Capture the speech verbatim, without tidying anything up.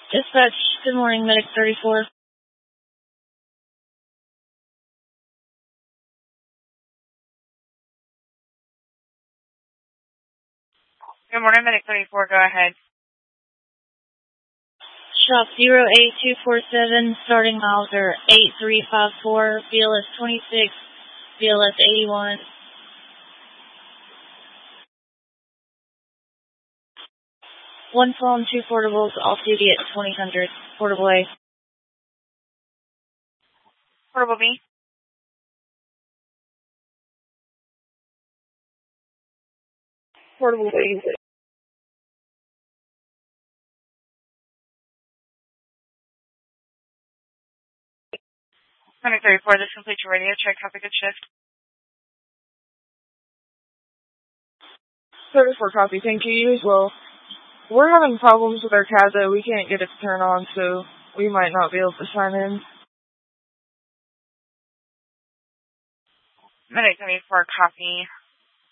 Dispatch, good morning, Medic thirty-four. Good morning, Medic thirty-four, go ahead. Shop zero eight two four seven, starting miles are eight three five four, B L S twenty-six, B L S eighty-one. One phone, two portables, off duty at twenty hundred. Portable A. Portable B. Portable B. Medic thirty-four, this completes your radio check. Have a good shift. thirty-four copy, thank you. You as well. We're having problems with our C A S A. We can't get it to turn on, so we might not be able to sign in. Medic thirty-four, copy.